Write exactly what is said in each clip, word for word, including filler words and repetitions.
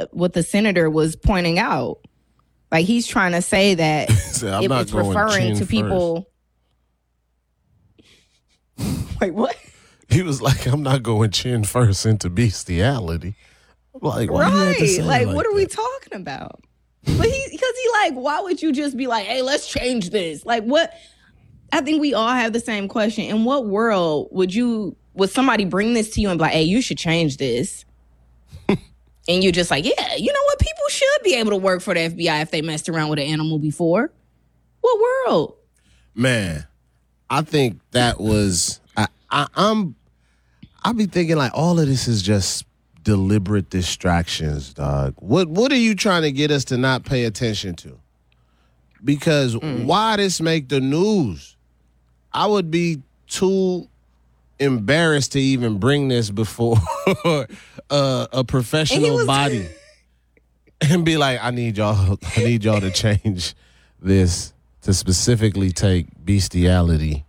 the what the senator was pointing out. Like, he's trying to say that said, it was referring to people. Wait, what? He was like, I'm not going chin first into bestiality. Like, why right. you have like, like, what that? are we talking about? But he, because he like, why would you just be like, hey, let's change this? Like, what? I think we all have the same question. In what world would you, would somebody bring this to you and be like, hey, you should change this? And you're just like, yeah, you know what? People should be able to work for the F B I if they messed around with an animal before. What world? Man, I think that was, I, I, I'm, I be thinking like all of this is just deliberate distractions, dog. What, what are you trying to get us to not pay attention to? Because mm. why this make the news? I would be too embarrassed to even bring this before uh, a professional was- body and be like, I need y'all, I need y'all to change this to specifically take bestiality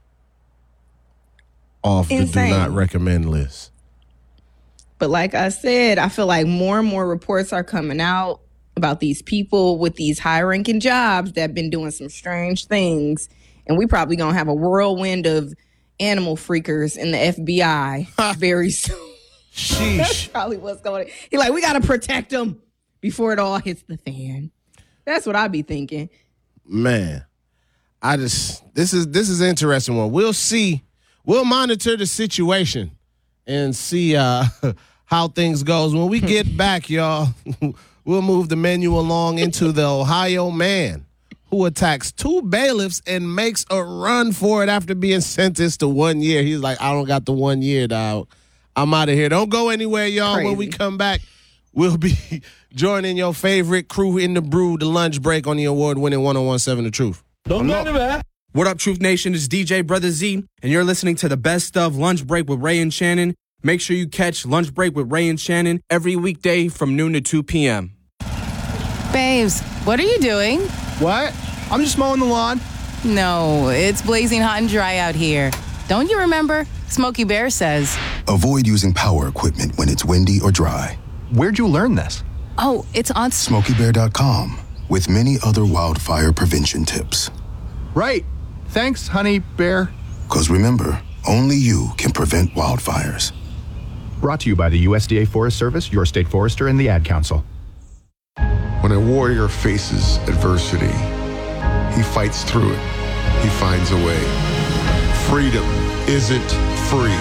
off Insane. the do not recommend list. But like I said, I feel like more and more reports are coming out about these people with these high-ranking jobs that have been doing some strange things. And we probably going to have a whirlwind of animal freakers in the F B I very soon. Sheesh. That's probably what's going on. He's like, we got to protect them before it all hits the fan. That's what I'd be thinking. Man, I just, this is, this is an interesting one. We'll see. We'll monitor the situation and see uh, how things goes. When we get back, y'all, we'll move the menu along into the Ohio man who attacks two bailiffs and makes a run for it after being sentenced to one year. He's like, I don't got the one year, dog. I'm out of here. Don't go anywhere, y'all. Crazy. When we come back, we'll be joining your favorite crew in the brew, the lunch break on the award-winning one oh one seven The Truth. Don't go anywhere. What up, Truth Nation? It's D J Brother Z, and you're listening to the best of Lunch Break with Ray and Shannon. Make sure you catch Lunch Break with Ray and Shannon every weekday from noon to two p.m. Babes, what are you doing? What? I'm just mowing the lawn. No, it's blazing hot and dry out here. Don't you remember? Smokey Bear says, avoid using power equipment when it's windy or dry. Where'd you learn this? Oh, it's on Smokey Bear dot com with many other wildfire prevention tips. Right. Thanks, honey bear. Because remember, only you can prevent wildfires. Brought to you by the U S D A Forest Service, your state forester, and the Ad Council. When a warrior faces adversity, he fights through it. He finds a way. Freedom isn't free.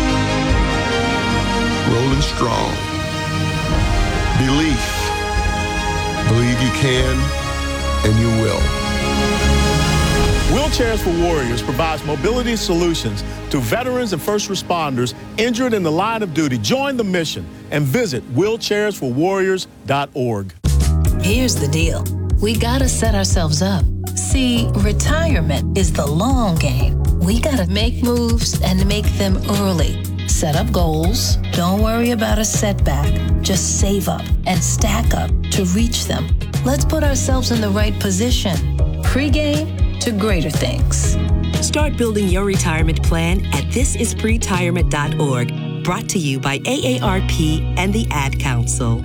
Rolling strong. Belief. Believe you can, and you will. Wheelchairs for Warriors provides mobility solutions to veterans and first responders injured in the line of duty. Join the mission and visit wheelchairs for warriors dot org. Here's the deal. We gotta set ourselves up. See, retirement is the long game. We gotta make moves and make them early. Set up goals. Don't worry about a setback. Just save up and stack up to reach them. Let's put ourselves in the right position. Pre-game to greater things. Start building your retirement plan at this is pretirement dot org. Brought to you by A A R P and the Ad Council.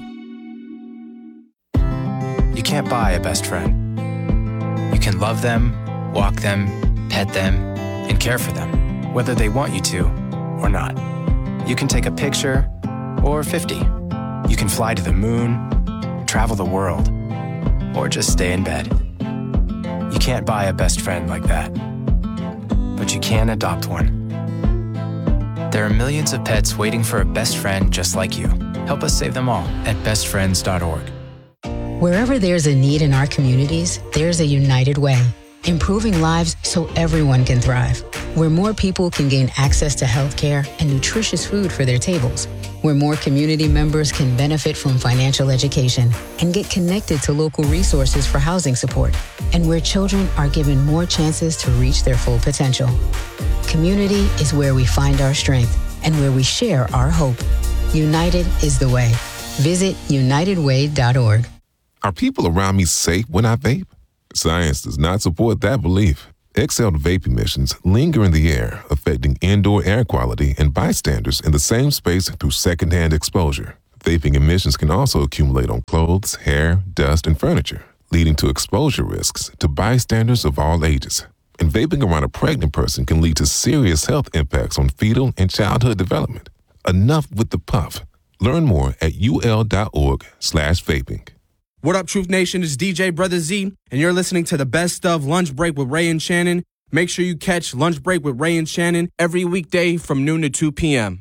You can't buy a best friend. You can love them, walk them, pet them, and care for them, whether they want you to or not. You can take a picture or fifty. You can fly to the moon, travel the world, or just stay in bed. You can't buy a best friend like that, but you can adopt one. There are millions of pets waiting for a best friend just like you. Help us save them all at best friends dot org. Wherever there's a need in our communities, there's a United Way, improving lives so everyone can thrive. Where more people can gain access to healthcare and nutritious food for their tables. Where more community members can benefit from financial education and get connected to local resources for housing support. And where children are given more chances to reach their full potential. Community is where we find our strength and where we share our hope. United is the way. Visit united way dot org. Are people around me safe when I vape? Science does not support that belief. Exhaled vape emissions linger in the air, affecting indoor air quality and bystanders in the same space through secondhand exposure. Vaping emissions can also accumulate on clothes, hair, dust, and furniture, leading to exposure risks to bystanders of all ages. And vaping around a pregnant person can lead to serious health impacts on fetal and childhood development. Enough with the puff. Learn more at ul.org slash vaping. What up, Truth Nation? It's D J Brother Z, and you're listening to the best of Lunch Break with Ray and Shannon. Make sure you catch Lunch Break with Ray and Shannon every weekday from noon to two p.m.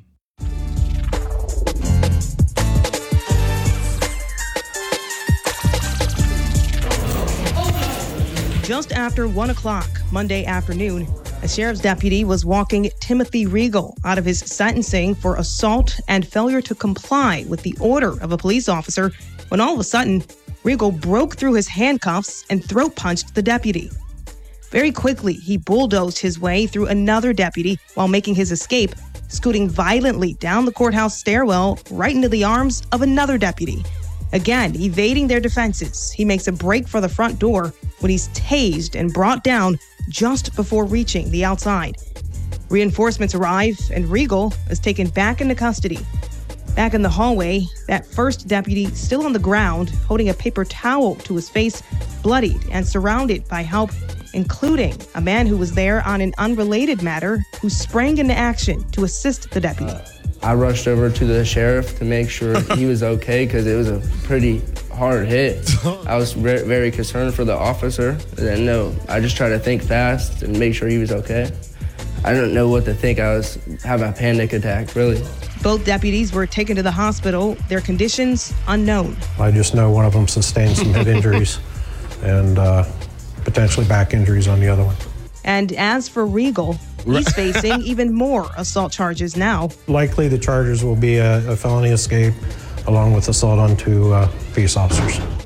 Just after one o'clock Monday afternoon, a sheriff's deputy was walking Timothy Regal out of his sentencing for assault and failure to comply with the order of a police officer when all of a sudden, Regal broke through his handcuffs and throat punched the deputy. Very quickly, he bulldozed his way through another deputy while making his escape, scooting violently down the courthouse stairwell right into the arms of another deputy. Again, evading their defenses, he makes a break for the front door when he's tased and brought down just before reaching the outside. Reinforcements arrive and Regal is taken back into custody. Back in the hallway, that first deputy still on the ground, holding a paper towel to his face, bloodied and surrounded by help, including a man who was there on an unrelated matter who sprang into action to assist the deputy. Uh, I rushed over to the sheriff to make sure he was okay because it was a pretty hard hit. I was re- very concerned for the officer. And no, I just tried to think fast and make sure he was okay. I didn't know what to think. I was having a panic attack, really. Both deputies were taken to the hospital, their conditions unknown. I just know one of them sustained some head injuries and uh, potentially back injuries on the other one. And as for Regal, he's facing even more assault charges now. Likely the charges will be a, a felony escape along with assault on two uh, peace officers.